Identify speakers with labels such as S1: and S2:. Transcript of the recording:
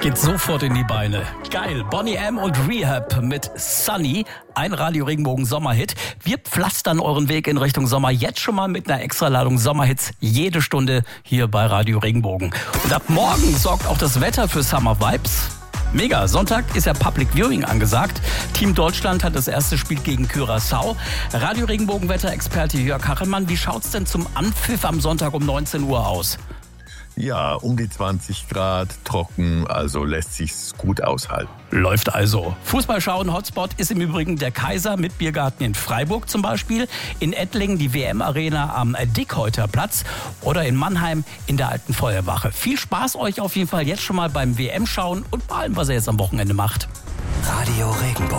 S1: Geht sofort in die Beine. Geil. Boney M. und Rehab mit Sunny. Ein Radio Regenbogen Sommerhit. Wir pflastern euren Weg in Richtung Sommer jetzt schon mal mit einer Extraladung Sommerhits jede Stunde hier bei Radio Regenbogen. Und ab morgen sorgt auch das Wetter für Summer Vibes. Mega. Sonntag ist ja Public Viewing angesagt. Team Deutschland hat das erste Spiel gegen Curaçao. Radio Regenbogen Wetterexperte Jörg Kachelmann, wie schaut's denn zum Anpfiff am Sonntag um 19 Uhr aus?
S2: Ja, um die 20 Grad, trocken, also lässt sich's gut aushalten.
S1: Läuft also. Fußball schauen, Hotspot ist im Übrigen der Kaiser mit Biergarten in Freiburg zum Beispiel, in Ettlingen die WM-Arena am Dickhäuter Platz oder in Mannheim in der Alten Feuerwache. Viel Spaß euch auf jeden Fall jetzt schon mal beim WM-Schauen und bei allem, was ihr jetzt am Wochenende macht.
S3: Radio Regenbogen.